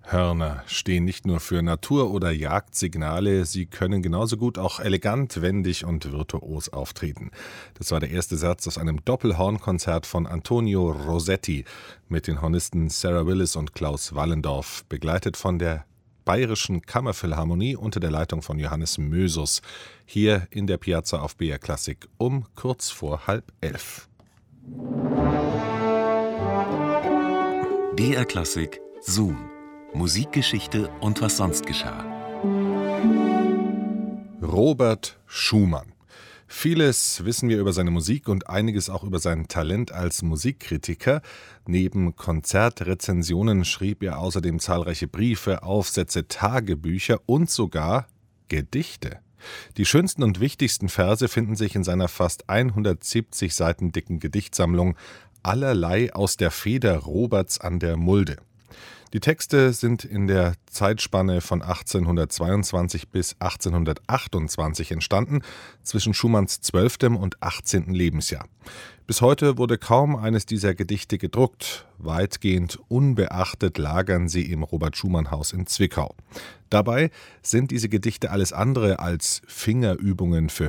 Hörner stehen nicht nur für Natur- oder Jagdsignale, sie können genauso gut auch elegant, wendig und virtuos auftreten. Das war der erste Satz aus einem Doppelhornkonzert von Antonio Rossetti mit den Hornisten Sarah Willis und Klaus Wallendorf, begleitet von der Bayerischen Kammerphilharmonie unter der Leitung von Johannes Mösus, hier in der Piazza auf BR Klassik um kurz vor 10:30. BR Klassik Zoom. Musikgeschichte und was sonst geschah. Robert Schumann. Vieles wissen wir über seine Musik und einiges auch über sein Talent als Musikkritiker. Neben Konzertrezensionen schrieb er außerdem zahlreiche Briefe, Aufsätze, Tagebücher und sogar Gedichte. Die schönsten und wichtigsten Verse finden sich in seiner fast 170 Seiten dicken Gedichtsammlung Allerlei aus der Feder Roberts an der Mulde. Die Texte sind in der Zeitspanne von 1822 bis 1828 entstanden, zwischen Schumanns 12. und 18. Lebensjahr. Bis heute wurde kaum eines dieser Gedichte gedruckt. Weitgehend unbeachtet lagern sie im Robert-Schumann-Haus in Zwickau. Dabei sind diese Gedichte alles andere als Fingerübungen für